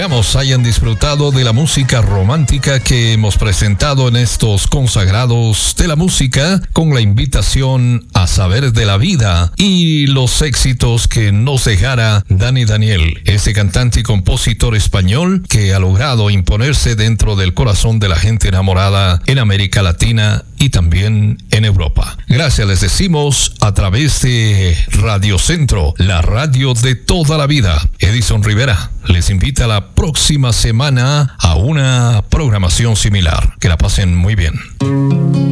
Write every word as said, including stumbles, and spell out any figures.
Esperamos hayan disfrutado de la música romántica que hemos presentado en estos consagrados de la música, con la invitación a saber de la vida y los éxitos que nos dejara Dani Daniel, ese cantante y compositor español que ha logrado imponerse dentro del corazón de la gente enamorada en América Latina y también en Europa. Gracias les decimos a través de Radio Centro, la radio de toda la vida. Edison Rivera les invita la próxima semana a una programación similar. Que la pasen muy bien.